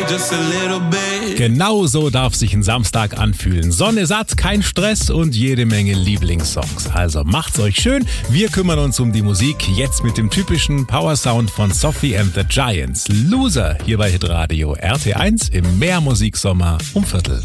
just a little bit. Genau so darf sich ein Samstag anfühlen. Sonne satt, kein Stress und jede Menge Lieblingssongs. Also macht's euch schön. Wir kümmern uns um die Musik. Jetzt mit dem typischen Power-Sound von Sophie and the Giants. Loser hier bei Hitradio RT1 im Mehrmusiksommer um Viertel.